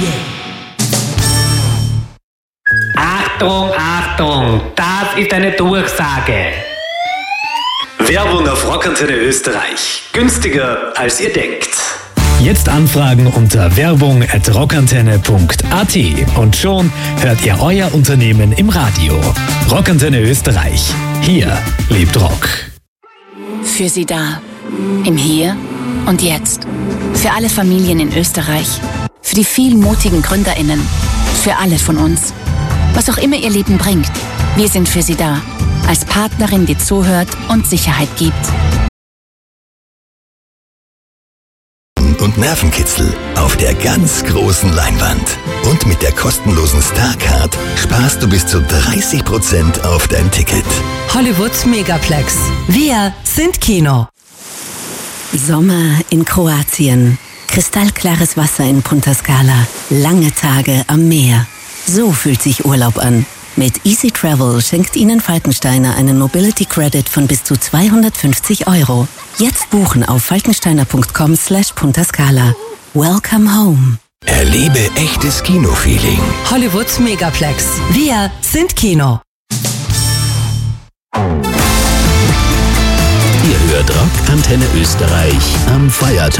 Achtung, Achtung, das ist eine Durchsage. Werbung auf Rockantenne Österreich. Günstiger als ihr denkt. Jetzt anfragen unter werbung@rockantenne.at und schon hört ihr euer Unternehmen im Radio. Rockantenne Österreich. Hier lebt Rock. Für Sie da. Im Hier und Jetzt. Für alle Familien in Österreich. Für die vielen mutigen GründerInnen. Für alle von uns. Was auch immer ihr Leben bringt. Wir sind für Sie da. Als Partnerin, die zuhört und Sicherheit gibt. Und Nervenkitzel auf der ganz großen Leinwand. Und mit der kostenlosen Starcard sparst du bis zu 30% auf dein Ticket. Hollywood Megaplex. Wir sind Kino. Sommer in Kroatien. Kristallklares Wasser in Punta Scala. Lange Tage am Meer. So fühlt sich Urlaub an. Mit Easy Travel schenkt Ihnen Falkensteiner einen Mobility Credit von bis zu 250 €. Jetzt buchen auf falkensteiner.com/Punta Scala. Welcome home. Erlebe echtes Kinofeeling. Hollywood Megaplex. Wir sind Kino. Ihr hört Rockantenne Österreich am Feiertag.